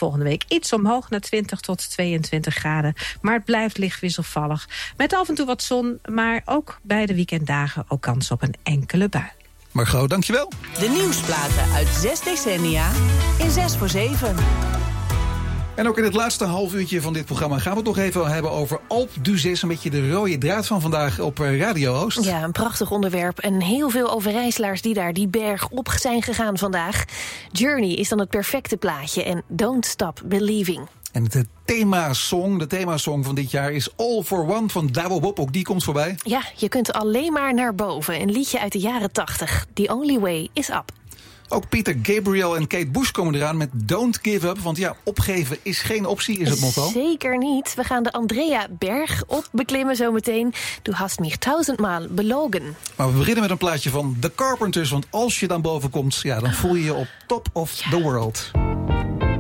volgende week iets omhoog naar 20 tot 22 graden. Maar het blijft licht wisselvallig. Met af en toe wat zon, maar ook bij de weekenddagen ook kans op een enkele bui. Margot, dankjewel. De nieuwsplaten uit 6 decennia in 6 voor 7. En ook in het laatste half uurtje van dit programma gaan we het nog even hebben over Alpe d'Huez. Een beetje de rode draad van vandaag op Radio Oost. Ja, een prachtig onderwerp. En heel veel overijsselaars die daar die berg op zijn gegaan vandaag. Journey is dan het perfecte plaatje en Don't Stop Believing. En de themasong van dit jaar is All for One van Douwe Bob. Ook die komt voorbij. Ja, je kunt alleen maar naar boven. Een liedje uit de jaren 80. The Only Way is Up. Ook Peter Gabriel en Kate Bush komen eraan met Don't Give Up. Want ja, opgeven is geen optie, is het motto. Zeker niet. We gaan de Andrea Berg op beklimmen zometeen. Du hast mich 1000-maal belogen. Maar we beginnen met een plaatje van The Carpenters. Want als je dan boven komt, ja, dan voel je je op top of the world.